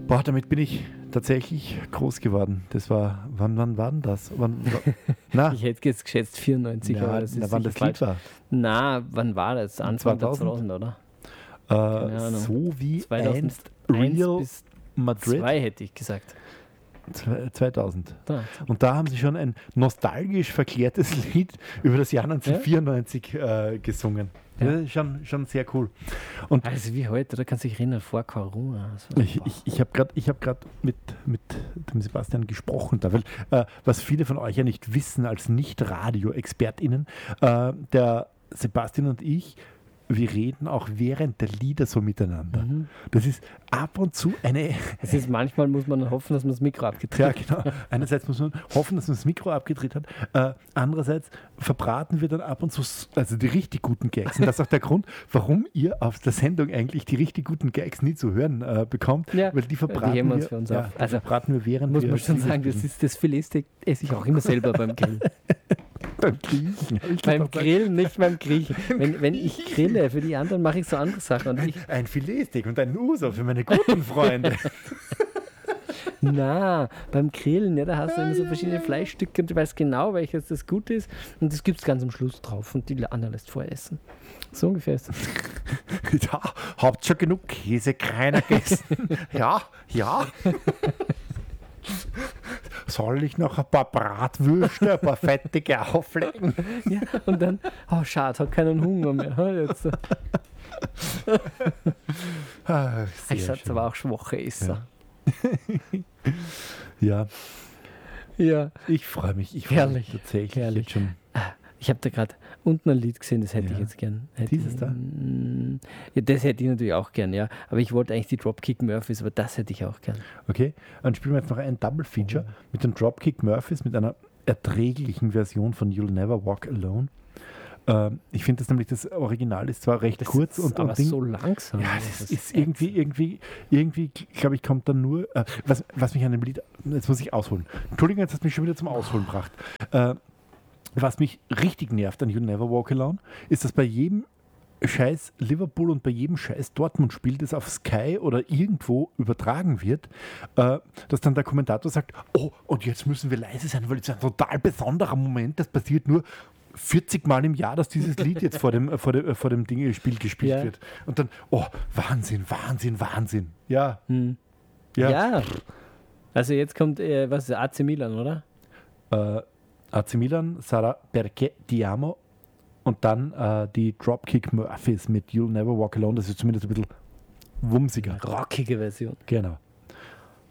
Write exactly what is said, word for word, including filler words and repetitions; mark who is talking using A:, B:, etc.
A: Boah, damit bin ich tatsächlich groß geworden. Das war, wann, wann war denn das? Wann, wa- na,
B: Ich hätte jetzt geschätzt vierundneunzig,
A: ja,
B: aber das ist
A: na, wann das
B: sicher
A: Lied
B: falsch.
A: war.
B: Na, wann war das? Anfang der
A: zweitausend?
B: zweitausend, oder?
A: Äh,
B: Ahnung.
A: so wie
B: zweitausendeins
A: einst Real
B: bis
A: Madrid
B: zwei hätte ich gesagt.
A: Zwei- zweitausend.
B: Da.
A: Und da haben sie schon ein nostalgisch verklärtes Lied über das Jahr neunzehnhundertvierundneunzig äh, gesungen.
B: Ja.
A: Das ist schon, schon sehr cool. Und
B: Also wie heute, da kannst du dich erinnern, vor Corona. Das war
A: ich,
B: super.
A: ich, ich habe gerade ich hab grad mit, mit dem Sebastian gesprochen, da, weil, äh, was viele von euch ja nicht wissen als Nicht-Radio-ExpertInnen, äh, der Sebastian und ich, wir reden auch während der Lieder so miteinander.
B: Mhm.
A: Das ist ab und zu eine...
B: Es ist, manchmal muss man hoffen, dass man das Mikro abgedreht
A: Ja,
B: hat.
A: genau. Einerseits muss man hoffen, dass man das Mikro abgedreht hat. Äh, andererseits verbraten wir dann ab und zu s- also die richtig guten Gags. Und das ist auch der Grund, warum ihr auf der Sendung eigentlich die richtig guten Gags nie zu hören äh, bekommt.
B: Ja,
A: weil die verbraten
B: die heben
A: wir,
B: uns für uns
A: ja,
B: auf.
A: die
B: Also,
A: verbraten wir während
B: Muss
A: wir
B: man schon
A: Lieder
B: sagen, das
A: spielen.
B: ist das Filet esse ich auch immer selber beim Grillen.
A: beim Griechen. Ich
B: beim
A: glaub,
B: Grillen, nicht beim Griechen. Wenn, wenn ich grille, für die anderen mache ich so andere Sachen. Und ich,
A: ein Filetsteak und ein Uso für meine guten Freunde.
B: na, beim Grillen, ja, da hast du immer so verschiedene Fleischstücke und du weißt genau, welches das Gute ist. Und das gibt es ganz am Schluss drauf und die anderen lässt vorher essen. So ungefähr ist das.
A: Ja, habt schon genug Käsekreiner gegessen? Ja, ja. Soll ich noch ein paar Bratwürste, ein paar fettige auflegen?
B: Ja, und dann, oh schade, hat keinen Hunger mehr. Ha, Jetzt.
A: Ah, sehr
B: Ich sag's
A: schön.
B: aber auch schwache Esser.
A: Ja,
B: Ja.
A: ich freue mich. Ich freue
B: Herrlich,
A: mich tatsächlich
B: herrlich.
A: jetzt schon.
B: Ich habe da gerade unten ein Lied gesehen, das hätte
A: Ja.
B: ich jetzt gern. Hätte
A: Dieses
B: ich,
A: da?
B: Mm, Ja, das hätte ich natürlich auch gern, ja. Aber ich wollte eigentlich die Dropkick Murphys, aber das hätte ich auch gern.
A: Okay, dann spielen wir jetzt noch ein Double Feature mit den Dropkick Murphys, mit einer erträglichen Version von You'll Never Walk Alone. Ähm, ich finde das nämlich, das Original ist zwar recht
B: Das
A: kurz
B: ist
A: und,
B: aber
A: und Ding,
B: so langsam.
A: ja, das ist irgendwie, irgendwie, irgendwie, glaube ich, kommt dann nur, äh, was, was mich an dem Lied, jetzt muss ich ausholen. Entschuldigung, jetzt hast du mich schon wieder zum Ausholen gebracht. Äh, was mich richtig nervt an You Never Walk Alone, ist, dass bei jedem scheiß Liverpool und bei jedem scheiß Dortmund-Spiel, das auf Sky oder irgendwo übertragen wird, äh, dass dann der Kommentator sagt, oh, und jetzt müssen wir leise sein, weil es ein total besonderer Moment, das passiert nur vierzig Mal im Jahr, dass dieses Lied jetzt vor dem, äh, vor dem, vor dem Ding, Spiel gespielt
B: Ja.
A: wird. Und dann, oh, Wahnsinn, Wahnsinn, Wahnsinn. Ja,
B: Hm.
A: ja.
B: Ja. Also jetzt kommt, äh, was ist A C Milan, oder?
A: Äh, A C Milan, Sarà perché ti amo und dann äh, die Dropkick Murphys mit You'll Never Walk Alone, das ist zumindest ein bisschen wumsiger.
B: Rockige Version.
A: Genau.